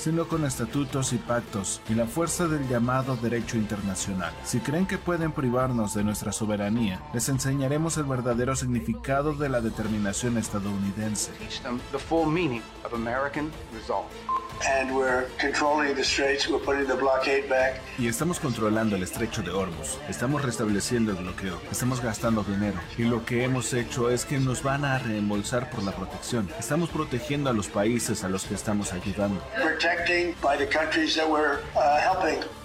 sino con estatutos y pactos y la fuerza del llamado derecho internacional. Si creen que pueden privarnos de nuestra soberanía, les enseñaremos el verdadero significado de la determinación estadounidense. Y estamos controlando el estrecho de Hormuz. Estamos restableciendo el bloqueo. Estamos gastando dinero. Y lo que hemos hecho es que nos van a reembolsar por la protección. Estamos protegiendo a los países a los que estamos ayudando.